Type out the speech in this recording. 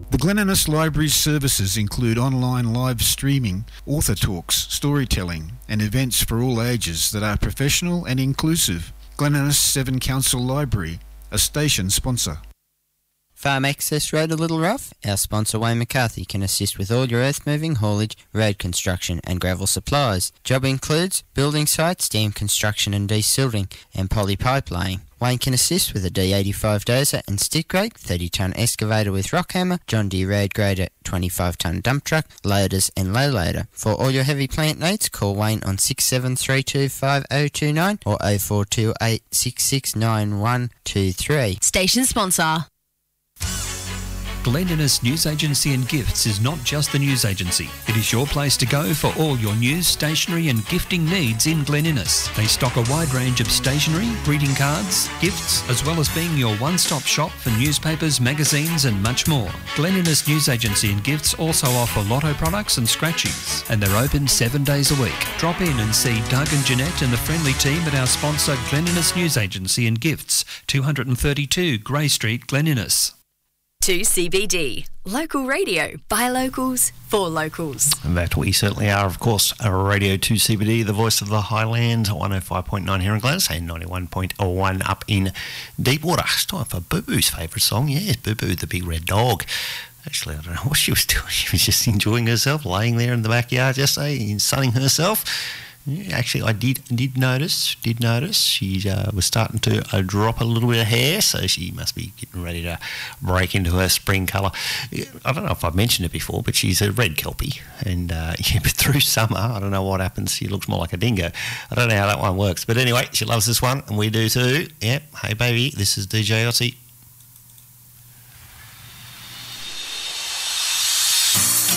The Glen Innes Library's services include online live streaming, author talks, storytelling, and events for all ages that are professional and inclusive. Glen Innes Seven Council Library, a station sponsor. Farm Access Road a Little Rough? Our sponsor Wayne McCarthy can assist with all your earth moving, haulage, road construction and gravel supplies. Job includes building sites, dam construction and desilting, and poly pipe laying. Wayne can assist with a D85 dozer and stick rake, 30-tonne excavator with rock hammer, John Deere road grader, 25-tonne dump truck, loaders and low loader. For all your heavy plant needs, call Wayne on 67325029 or 0428669123. Station sponsor. Glen Innes News Agency and Gifts is not just the news agency. It is your place to go for all your news, stationery and gifting needs in Glen Innes. They stock a wide range of stationery, greeting cards, gifts, as well as being your one-stop shop for newspapers, magazines and much more. Glen Innes News Agency and Gifts also offer lotto products and scratchings, and they're open 7 days a week. Drop in and see Doug and Jeanette and the friendly team at our sponsor Glen Innes News Agency and Gifts, 232 Grey Street, Glen Innes. 2CBD, local radio, by locals, for locals. And that we certainly are, of course, Radio 2CBD, the voice of the Highlands, 105.9 here in Gladys and 91.1 up in Deepwater. It's time for Boo Boo's favourite song. Yes, Boo Boo the big red dog. Actually, I don't know what she was doing. She was just enjoying herself, laying there in the backyard yesterday, sunning herself. Actually, I did notice she was starting to drop a little bit of hair, so she must be getting ready to break into her spring colour. I don't know if I've mentioned it before, but she's a red kelpie, and but through summer, I don't know what happens. She looks more like a dingo. I don't know how that one works, but anyway, she loves this one, and we do too. Yep. Hey baby, this is DJ Ossie.